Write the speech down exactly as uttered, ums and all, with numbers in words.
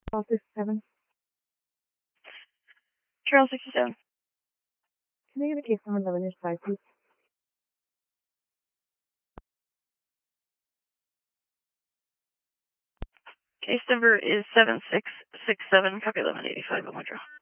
Charles sixty-seven. Charles sixty-seven. Can I get a case number eleven dash five, please? Case number is seven six six seven, copy eleven eighty-five, Omaha.